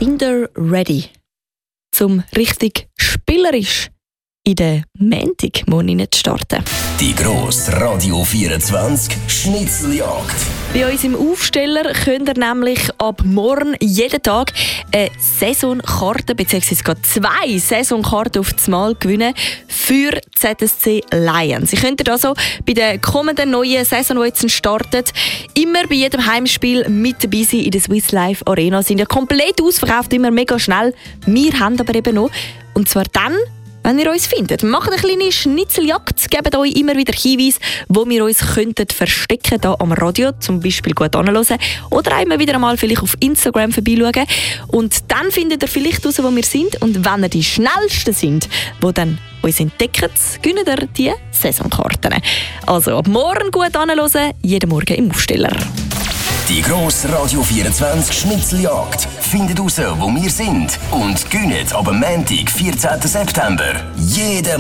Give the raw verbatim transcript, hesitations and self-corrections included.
Sind ihr ready, zum richtig spielerisch in den Montag zu starten? Die grosse Radio vierundzwanzig Schnitzeljagd. Bei uns im Aufsteller könnt ihr nämlich ab morgen jeden Tag eine Saisonkarte bzw. zwei Saisonkarten auf das Mal gewinnen für Z S C Lions. Sie könnt also bei der kommenden neuen Saison, die jetzt startet, immer bei jedem Heimspiel mit dabei sein in der Swiss Life Arena. Sind ja komplett ausverkauft, immer mega schnell. Wir haben aber eben noch. Und zwar dann, wenn ihr uns findet. Wir machen eine kleine Schnitzeljagd, geben euch immer wieder Hinweise, wo wir uns könnten verstecken hier am Radio, zum Beispiel gut anhören oder auch immer wieder einmal vielleicht auf Instagram vorbeischauen. Und dann findet ihr vielleicht heraus, wo wir sind. Und wenn ihr die Schnellsten sind, die dann uns entdecken, gewinnen ihr die Saisonkarten. Also ab morgen gut anhören, jeden Morgen im Aufsteller. Die grosse Radio vierundzwanzig Schnitzeljagd. Findet heraus, wo wir sind und gönnt ab Montag, vierzehnten September. Jeden